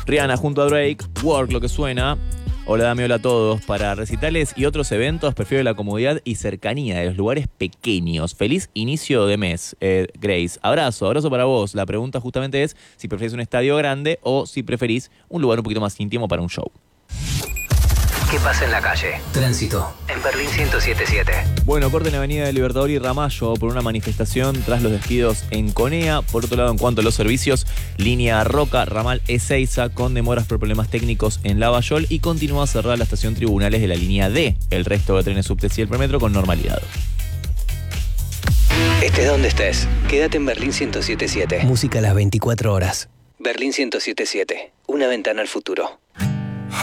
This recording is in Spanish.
Rihanna junto a Drake, Work, lo que suena. Hola Dami, hola a todos. Para recitales y otros eventos prefiero la comodidad y cercanía de los lugares pequeños. Feliz inicio de mes, Grace. Abrazo para vos. La pregunta justamente es si preferís un estadio grande o si preferís un lugar un poquito más íntimo para un show. ¿Qué pasa en la calle? Tránsito en Berlín 107.7. Bueno, corte en la avenida del Libertador y Ramallo por una manifestación tras los despidos en Conea. Por otro lado, en cuanto a los servicios, línea Roca, ramal Ezeiza, con demoras por problemas técnicos en Lavallol, y continúa cerrada la estación Tribunales de la línea D. El resto de trenes subtes y el premetro con normalidad. Estés donde estés, quédate en Berlín 107.7. Música a las 24 horas. Berlín 107.7, una ventana al futuro.